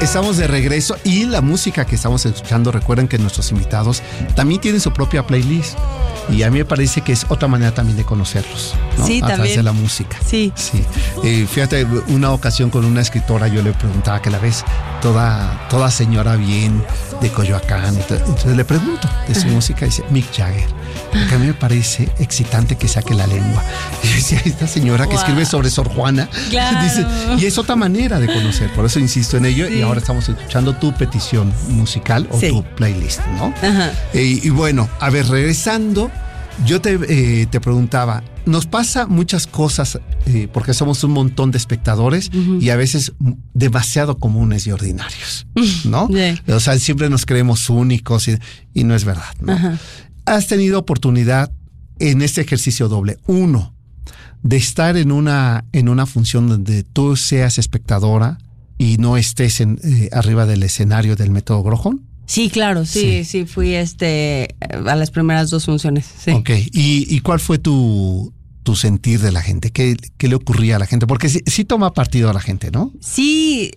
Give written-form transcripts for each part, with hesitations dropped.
Estamos de regreso y la música que estamos escuchando, recuerden que nuestros invitados también tienen su propia playlist y a mí me parece que es otra manera también de conocerlos, ¿no? Sí, a también. través de la música. Sí. Fíjate, una ocasión con una escritora yo le preguntaba que la ves toda señora bien de Coyoacán, entonces le pregunto de su música y dice Mick Jagger, porque a mí me parece excitante que saque la lengua. Y yo decía, esta señora que escribe sobre Sor Juana, claro. dice, y es otra manera de conocer, por eso insisto en ello, y ahora estamos escuchando tu petición musical o tu playlist, ¿no? Ajá. Y bueno, a ver, regresando, yo te preguntaba, nos pasa muchas cosas porque somos un montón de espectadores y a veces demasiado comunes y ordinarios, ¿no? Sí. O sea, siempre nos creemos únicos y no es verdad, ¿no? Ajá. Has tenido oportunidad en este ejercicio doble, uno, de estar en una función donde tú seas espectadora y no estés arriba del escenario del Método Grohon. Sí, claro, sí, fui a las primeras 2 funciones. Sí. Ok, ¿y cuál fue tu sentir de la gente? ¿Qué le ocurría a la gente? Porque sí toma partido a la gente, ¿no? Sí.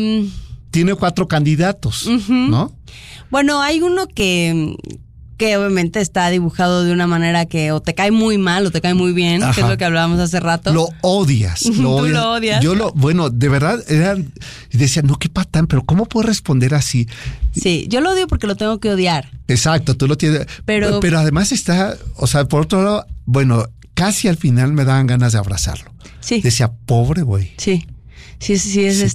Tiene 4 candidatos, ¿no? Bueno, hay uno que obviamente está dibujado de una manera que o te cae muy mal o te cae muy bien, que es lo que hablábamos hace rato. Lo odias. Tú lo odias. Bueno, de verdad, decía, no, qué patán, pero ¿cómo puedo responder así? Sí, yo lo odio porque lo tengo que odiar. Exacto, tú lo tienes. Pero además está, o sea, por otro lado, bueno, casi al final me daban ganas de abrazarlo. Sí. Decía, pobre güey. Sí. Sí, es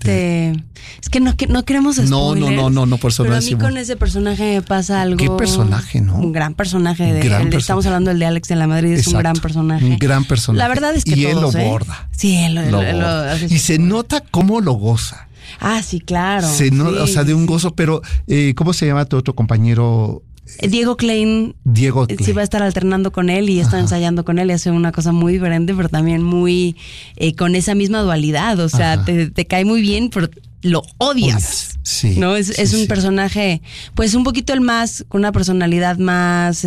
que no queremos spoilers. No, por eso pero lo a mí decimos. con ese personaje me pasa algo. ¿Qué personaje, no? Un gran personaje. Estamos hablando del de Alex de la Madrid. Es un gran personaje. Un gran personaje. La verdad es que y todos, él lo borda. Sí, él lo borda. Y se nota cómo lo goza. Ah, sí, claro. O sea, de un gozo, pero ¿cómo se llama tu otro compañero? Diego Klein. Sí, va a estar alternando con él y está ensayando con él y hace una cosa muy diferente, pero también muy con esa misma dualidad. O sea, te cae muy bien, pero lo odias. Sí. ¿No? Es un personaje, pues un poquito con una personalidad más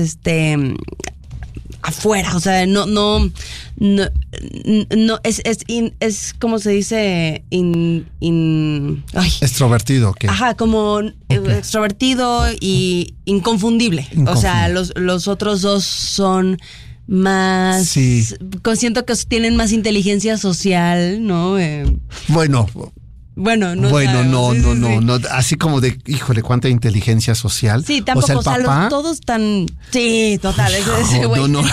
afuera, o sea, no es como se dice extrovertido, ¿qué? Ajá, como extrovertido y inconfundible. O sea, los otros 2 son más, siento que tienen más inteligencia social, ¿no? Bueno, no. Así como de, híjole, cuánta inteligencia social. Sí, tampoco, o sea, los todos tan. Sí, total. Ese güey. No.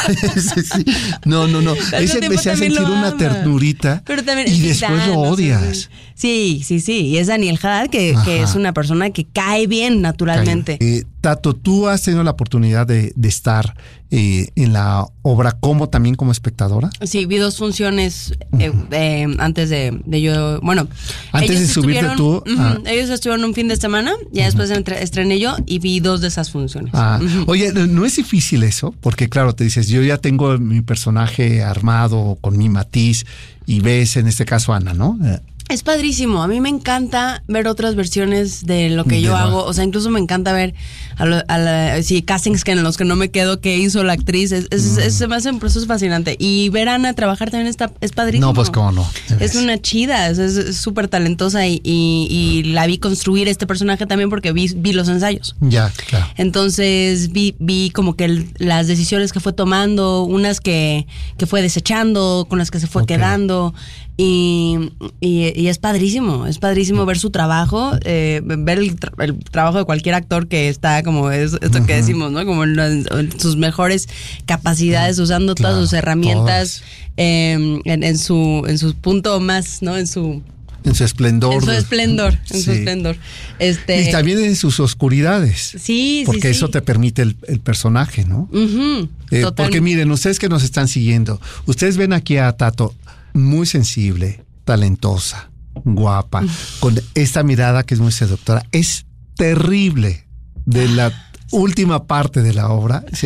Ese empecé a sentir una ternurita. Pero también y después lo odias. Sí. Y es Daniel Haddad, que es una persona que cae bien naturalmente. Tato, tú has tenido la oportunidad de estar en la obra también como espectadora. Sí, vi 2 funciones antes de yo. Bueno, antes de subirte tú. Ellos estuvieron un fin de semana, ya después estrené yo y vi 2 de esas funciones. Oye, ¿no es difícil eso? Porque claro, te dices, yo ya tengo mi personaje armado con mi matiz y ves en este caso a Ana, ¿no? Es padrísimo. A mí me encanta ver otras versiones de lo que yo hago. O sea, incluso me encanta ver castings en los que no me quedo que hizo la actriz. Se me hace un proceso fascinante. Y ver a Ana trabajar también es padrísimo. No, pues cómo no. Es una chida. Es súper talentosa y la vi construir este personaje también porque vi los ensayos. Ya, claro. Entonces vi como que las decisiones que fue tomando, unas que fue desechando, con las que se fue quedando. Y es padrísimo ver su trabajo, ver el trabajo de cualquier actor que está como esto que decimos, ¿no? Como en sus mejores capacidades, usando todas sus herramientas en su punto más, ¿no? En su esplendor. En su esplendor. Y también en sus oscuridades. Sí, porque eso te permite el personaje, ¿no? Porque miren, ustedes que nos están siguiendo, ustedes ven aquí a Tato muy sensible, talentosa, guapa, con esta mirada que es muy seductora. Es terrible de la última parte de la obra. Es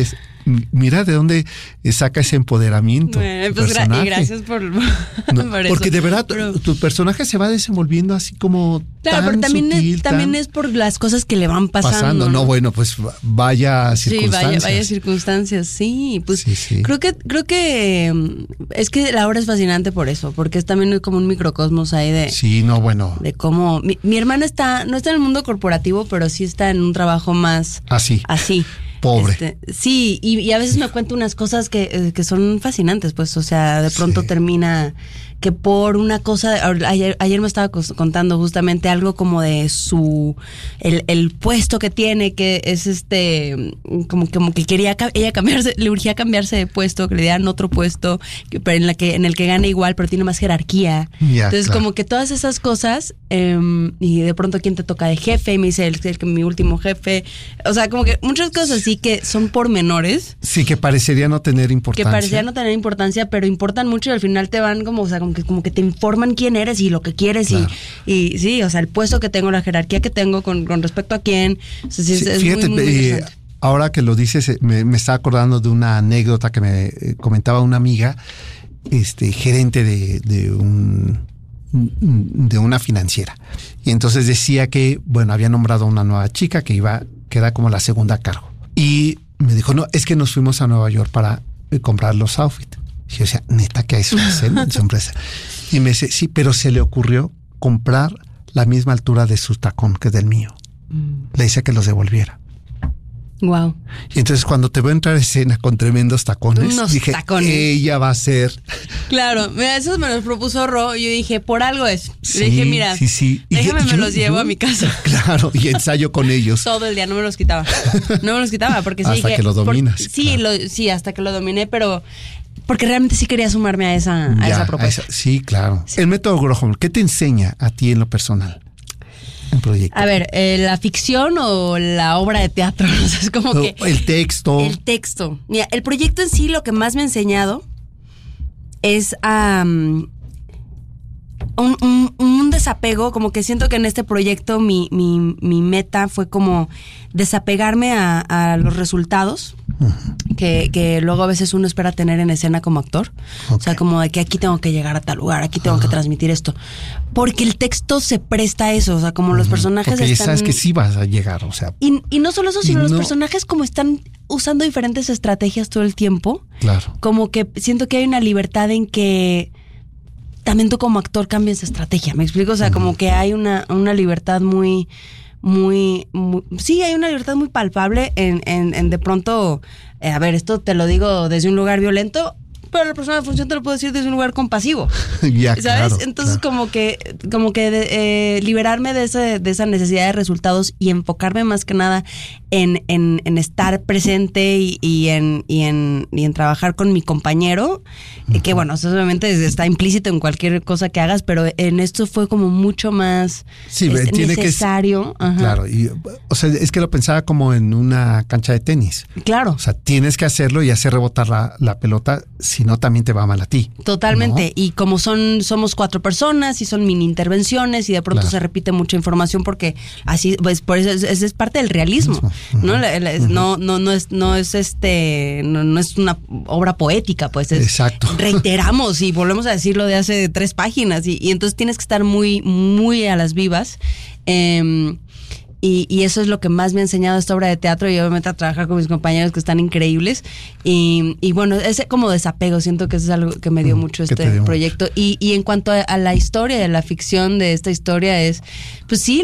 mira de dónde saca ese empoderamiento. Bueno, pues gracias por eso. Porque de verdad, tu personaje se va desenvolviendo así como claro, tan pero también, sutil, también es por las cosas que le van pasando. No, bueno, pues vaya circunstancias. Sí, vaya circunstancias, sí. Pues sí. Creo que es que la obra es fascinante por eso, porque es también como un microcosmos ahí de... Sí, no, bueno. De cómo... Mi hermana no está en el mundo corporativo, pero sí está en un trabajo más... Así. Pobre. Sí, y a veces me cuenta unas cosas que son fascinantes, pues, o sea, de pronto termina que por una cosa, ayer me estaba contando justamente algo como de el puesto que tiene, que es como que quería ella cambiarse, le urgía cambiarse de puesto, que le dieran otro puesto, pero en el que gana igual, pero tiene más jerarquía. Entonces, claro. Como que todas esas cosas, y de pronto quién te toca de jefe, y me dice mi último jefe, o sea, como que muchas cosas así que son pormenores. Sí, que parecería no tener importancia. Pero importan mucho y al final te van como, o sea, como que te informan quién eres y lo que quieres, claro. y sí, o sea, el puesto que tengo, la jerarquía que tengo con respecto a quién. O sea, es fíjate, muy interesante. Ahora que lo dices, me estaba acordando de una anécdota que me comentaba una amiga, gerente de una financiera. Y entonces decía que, bueno, había nombrado a una nueva chica que era como la segunda a cargo. Y me dijo, no, es que nos fuimos a Nueva York para comprar los outfits. Y yo decía, neta, que eso hace en su empresa. Y me dice, sí, pero se le ocurrió comprar la misma altura de su tacón que del mío. Le dice que los devolviera. Wow. Y entonces cuando te veo entrar a escena con tremendos tacones, dije, ella va a ser. Claro, mira, esos me los propuso Ro y yo dije, por algo es. Sí, le dije, mira, déjame, me los llevo a mi casa. Claro, y ensayo con ellos. Todo el día, no me los quitaba. Porque sí hasta dije, que lo dominas. Sí, hasta que lo dominé, pero porque realmente sí quería sumarme a esa propuesta. Sí, claro. Sí. El método Grohom, ¿qué te enseña a ti en lo personal? En proyecto. A ver, ¿la ficción o la obra de teatro? O sea, es como que... El texto. El texto. Mira, el proyecto en sí lo que más me ha enseñado es un desapego, como que siento que en este proyecto mi meta fue como desapegarme a los resultados que luego a veces uno espera tener en escena como actor. O sea, como de que aquí tengo que llegar a tal lugar, aquí tengo que transmitir esto. Porque el texto se presta a eso, o sea, como los personajes porque ya sabes que sí vas a llegar, o sea. Y no solo eso, sino los personajes como están usando diferentes estrategias todo el tiempo. Claro. Como que siento que hay una libertad en que también tú como actor cambias estrategia, ¿me explico? O sea, como que hay una libertad muy, sí, hay una libertad muy palpable en de pronto, a ver, esto te lo digo desde un lugar violento, pero la persona de función te lo puedo decir desde un lugar compasivo. Ya, ¿sabes? Claro, entonces, claro. como que liberarme de esa necesidad de resultados y enfocarme más que nada en estar presente y en trabajar con mi compañero, que bueno, eso obviamente está implícito en cualquier cosa que hagas, pero en esto fue como mucho más necesario. Claro, y, o sea, es que lo pensaba como en una cancha de tenis. Claro. O sea, tienes que hacerlo y hacer rebotar la pelota, si no también te va mal a ti. Totalmente, ¿no? Y como somos 4 personas y son mini intervenciones y de pronto se repite mucha información porque así, pues por eso es parte del realismo, ¿no? No es una obra poética, pues es, exacto. Reiteramos y volvemos a decirlo de hace 3 páginas y entonces tienes que estar muy, muy a las vivas. Y eso es lo que más me ha enseñado esta obra de teatro y obviamente a trabajar con mis compañeros que están increíbles y bueno, ese como desapego, siento que eso es algo que me dio mucho este proyecto y en cuanto a la historia, a la ficción de esta historia es, pues sí,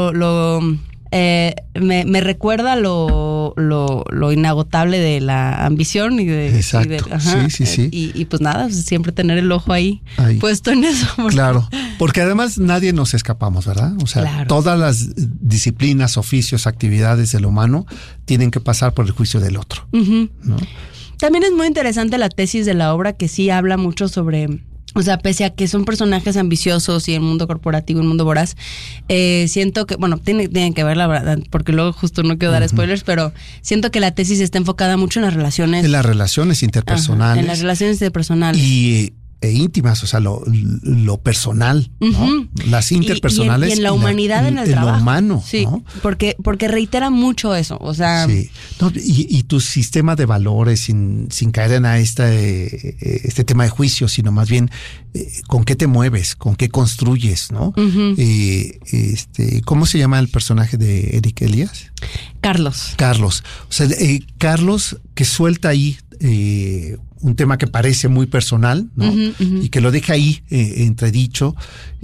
me recuerda lo inagotable de la ambición y de... Exacto, sí. Y pues nada, siempre tener el ojo ahí. Puesto en eso. Claro, porque además nadie nos escapamos, ¿verdad? O sea, claro. Todas las disciplinas, oficios, actividades del humano tienen que pasar por el juicio del otro, ¿no? También es muy interesante la tesis de la obra que sí habla mucho sobre... O sea, pese a que son personajes ambiciosos y el mundo corporativo, el mundo voraz, siento que, bueno, tienen que ver la verdad, porque luego justo no quiero dar spoilers, pero siento que la tesis está enfocada mucho en las relaciones. En las relaciones interpersonales. En las relaciones interpersonales. Y íntimas, o sea, lo personal, ¿no? Las interpersonales. Y en la humanidad, en el trabajo. En lo humano, sí, ¿no? porque reitera mucho eso, o sea. Sí. No, y tu sistema de valores, sin caer en este tema de juicio, sino más bien con qué te mueves, con qué construyes, ¿no? ¿Cómo se llama el personaje de Eric Elias? Carlos. O sea, Carlos que suelta ahí un tema que parece muy personal, ¿no? Y que lo deja ahí entredicho,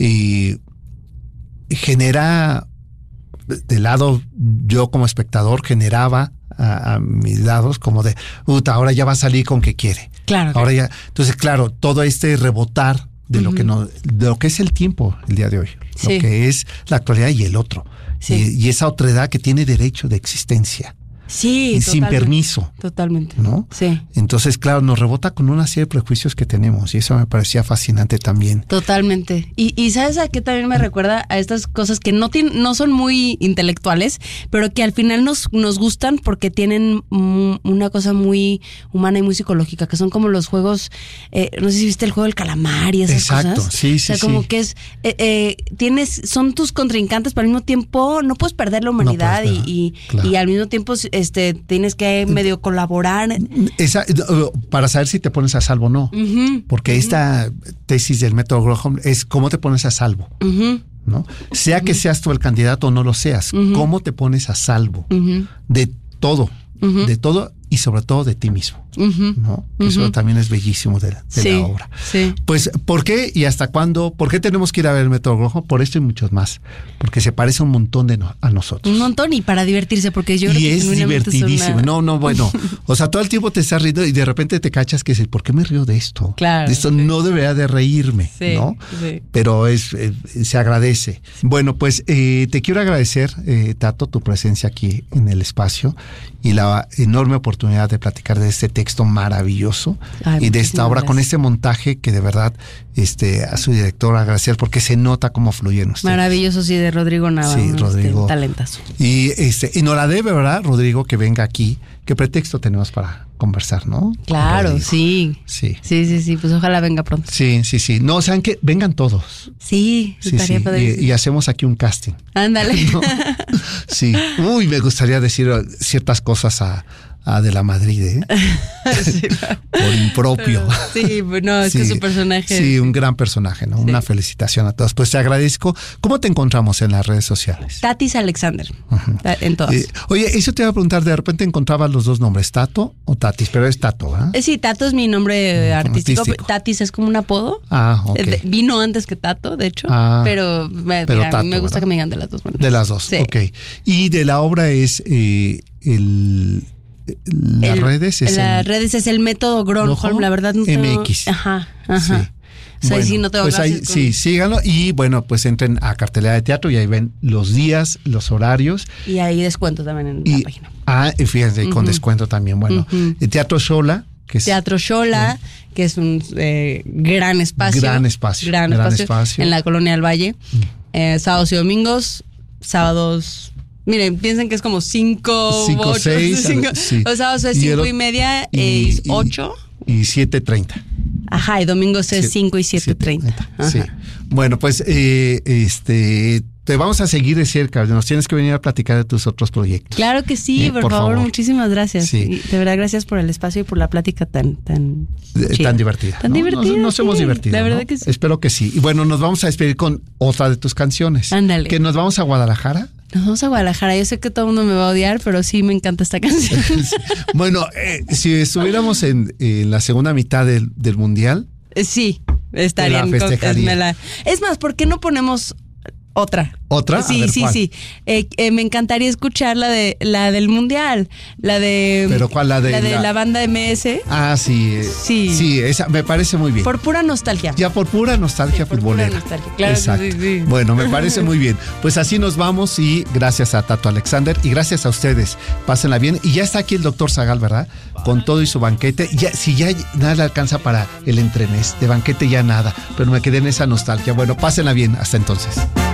genera, de lado, yo como espectador generaba a mis lados como de, ahora ya va a salir con que quiere. Claro. Ahora ya, entonces claro, todo este rebotar de lo que es el tiempo el día de hoy, sí. Lo que es la actualidad y el otro, sí. y esa otredad que tiene derecho de existencia. Sí, y sin permiso. Totalmente. ¿No? Sí. Entonces, claro, nos rebota con una serie de prejuicios que tenemos y eso me parecía fascinante también. Totalmente. Y ¿sabes a qué también me recuerda? A estas cosas que no son muy intelectuales, pero que al final nos gustan porque tienen una cosa muy humana y muy psicológica, que son como los juegos, no sé si viste el juego del calamar y esas cosas. Exacto, sí. O sea, como que es, son tus contrincantes, pero al mismo tiempo no puedes perder la humanidad y al mismo tiempo tienes que medio colaborar. Para saber si te pones a salvo o no. Porque esta tesis del método Grohom es cómo te pones a salvo. ¿No? Sea que seas tú el candidato o no lo seas, cómo te pones a salvo de todo, y sobre todo de ti mismo. ¿No? Eso también es bellísimo de la obra. Sí. Pues, ¿por qué y hasta cuándo? ¿Por qué tenemos que ir a ver el método Grohom? Por esto y muchos más. Porque se parece un montón a nosotros. Un montón, y para divertirse, porque yo creo que es divertidísimo. Bueno. O sea, todo el tiempo te estás riendo y de repente te cachas que dices, ¿por qué me río de esto? Claro. De esto no debería de reírme, ¿no? Sí. Pero se agradece. Bueno, pues te quiero agradecer, Tato, tu presencia aquí en el espacio y la enorme oportunidad de platicar de este texto maravilloso y de esta obra, con este montaje que de verdad a su director agradecer porque se nota cómo fluyen ustedes. Maravilloso, sí, de Rodrigo Nava. Sí, Rodrigo. Talentazo. Y nos la debe, ¿verdad, Rodrigo, que venga aquí? ¿Qué pretexto tenemos para conversar, no? Claro, sí. Pues ojalá venga pronto. Sí. No, ¿saben qué? Vengan todos. Sí, estaría padre. Y hacemos aquí un casting. Ándale. ¿No? Sí. Me gustaría decir ciertas cosas a De la Madrid, ¿eh? Sí, por impropio. Sí, no, es que su personaje. Sí, un gran personaje, ¿no? Sí. Una felicitación a todos. Pues te agradezco. ¿Cómo te encontramos en las redes sociales? Tatis Alexander. En todas. Oye, eso te iba a preguntar, de repente encontrabas los dos nombres, Tato o Tatis, pero es Tato, ¿ah? Sí, Tato es mi nombre artístico. Tatis es como un apodo. Ok. Vino antes que Tato, de hecho. Pero Tato, a mí me gusta, ¿verdad? Que me digan de las dos maneras. De las dos, sí. Ok. Y de la obra es las redes es el método Grohom, la verdad no tengo, MX. Ajá. Sí. O sea, sí, no tengo pues ahí, sí, síganlo y bueno, pues entren a Cartelera de Teatro y ahí ven los días, los horarios. Y ahí descuento también en la página. Fíjense, con descuento también. Bueno, Teatro Xola, que es Teatro Xola, que es un gran espacio. Gran espacio. En la Colonia del Valle. Sábados y domingos. Sábados... Miren, piensen que es como 5, 6. Sí. Los sábados es 5:30 y 8. Y 7:30. Ajá, y domingos es 5 y 7:30. Sí. Bueno, pues te vamos a seguir de cerca. Nos tienes que venir a platicar de tus otros proyectos. Claro que sí, por favor. Muchísimas gracias. Sí. Y de verdad, gracias por el espacio y por la plática tan divertida. Tan divertida. Nos hemos divertido. La verdad que sí. Espero que sí. Y bueno, nos vamos a despedir con otra de tus canciones. Ándale. Que nos vamos a Guadalajara. Nos vamos a Guadalajara. Yo sé que todo el mundo me va a odiar, pero sí me encanta esta canción. Bueno, si estuviéramos en la segunda mitad del Mundial. Sí, estaría en Es más, ¿por qué no ponemos otra? ¿Otra? Sí. Me encantaría escuchar la del Mundial. ¿Pero cuál? La de la banda MS. Sí. Sí, esa me parece muy bien. Por pura nostalgia. Ya, por pura nostalgia futbolera. Por pura nostalgia, claro. Exacto. Sí. Bueno, me parece muy bien. Pues así nos vamos y gracias a Tato Alexander y gracias a ustedes. Pásenla bien. Y ya está aquí el doctor Zagal, ¿verdad? Con todo y su banquete. Si ya nada le alcanza para el entremés. De banquete ya nada. Pero me quedé en esa nostalgia. Bueno, pásenla bien. Hasta entonces.